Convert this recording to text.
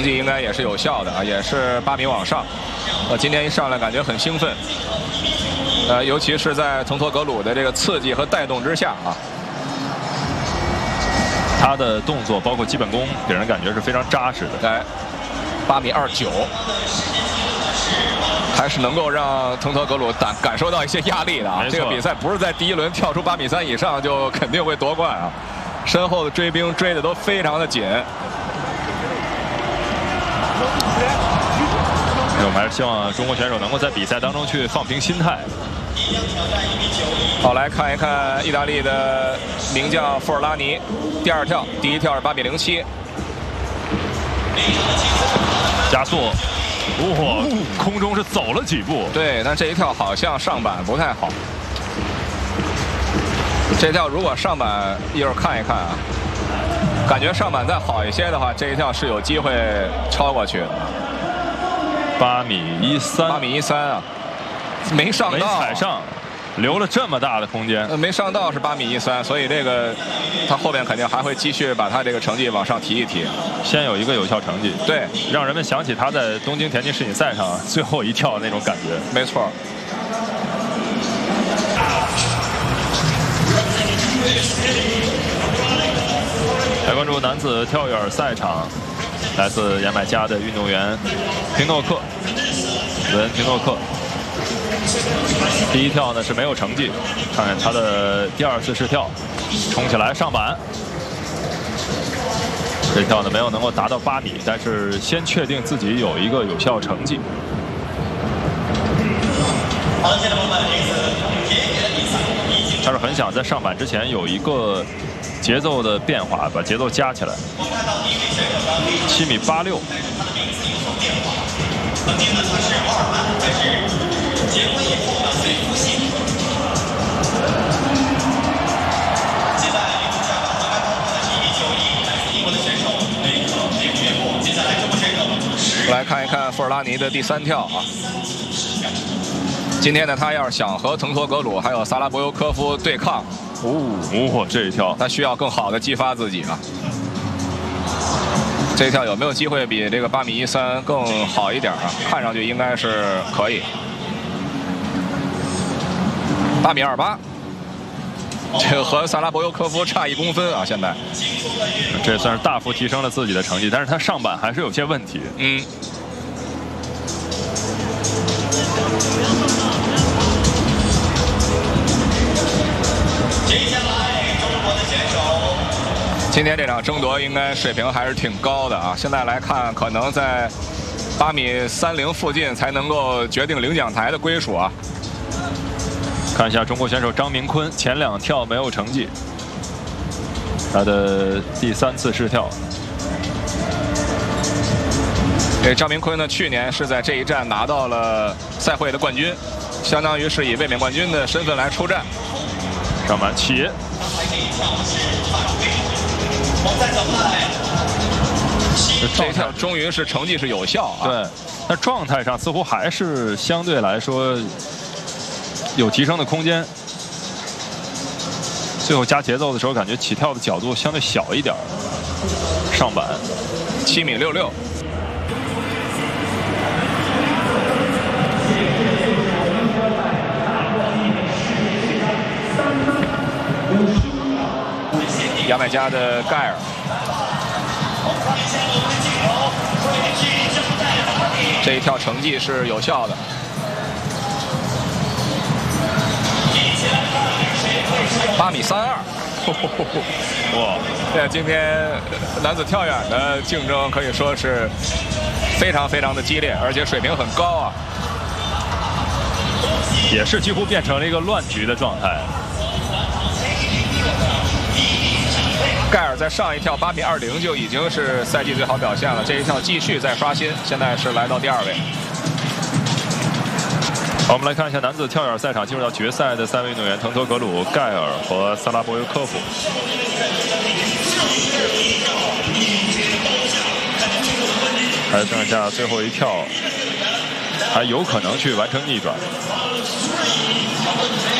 绩应该也是有效的啊，也是8米往上。今天一上来感觉很兴奋，尤其是在滕托格鲁的这个刺激和带动之下啊， 他的动作包括基本功给人感觉是非常扎实的。 来，8米29。 还是能够让滕托格鲁感受到一些压力的啊！这个比赛不是在第1轮跳出8米3以上就肯定会夺冠啊，身后的追兵追的都非常的紧。 我们还是希望中国选手能够在比赛当中去放平心态。 好，来看一看意大利的名将富尔拉尼，第2跳，第1跳是8米07， 加速。 空中是走了几步， 对，但这一跳好像上板不太好。这一跳如果上板一会儿看一看啊，感觉上板再好一些的话，这一跳是有机会超过去的。 8米13，8 米13啊，没上到， 没踩上，留了这么大的空间。 没上到是8米13，所以这个他后面肯定还会继续把他这个成绩往上提一提。 先有一个有效成绩， 对， 让人们想起他在东京田径世锦赛上最后一跳那种感觉。 没错。 来关注男子跳远赛场，来自牙买加的运动员平诺克，伦·平诺克。第1跳呢是没有成绩，看看他的第2次试跳，冲起来上板。 这跳呢没有能够达到8米，但是先确定自己有一个有效成绩。他是很想在上板之前有一个节奏的变化，把节奏加起来。7米86。 来看一看富尔拉尼的第3跳啊。今天呢，他要是想和滕托格鲁还有萨拉博尤科夫对抗， 这一跳他需要更好的激发自己啊。这一跳有没有机会比这个8米13更好一点啊？看上去应该是可以。8米28。 这个和萨拉博尤科夫差1公分啊！现在， 这算是大幅提升了自己的成绩，但是他上板还是有些问题。 今天这场争夺应该水平还是挺高的啊！现在来看，可能在8米30附近才能够决定领奖台的归属啊。 看一下中国选手张明坤，前2跳没有成绩，他的第3次试跳。 张明坤呢，去年是在这一站拿到了赛会的冠军，相当于是以卫冕冠军的身份来出战。 上板起， 这一跳终于是成绩是有效啊。 对，那状态上似乎还是相对来说。 有提升的空间，最后加节奏的时候，感觉起跳的角度相对小一点。上板 7米66。牙买加的盖尔。这一跳成绩是有效的。 8米32，哇！对，今天男子跳远的竞争可以说是非常的激烈，而且水平很高啊。 也是几乎变成了一个乱局的状态。 盖尔在上一跳8米20就已经是赛季最好表现了，这一跳继续再刷新，现在是来到第2位。 好，我们来看一下男子跳远赛场进入到决赛的3位运动员：滕托格鲁、盖尔和萨拉博尤科夫。还剩下最后一跳，还有可能去完成逆转。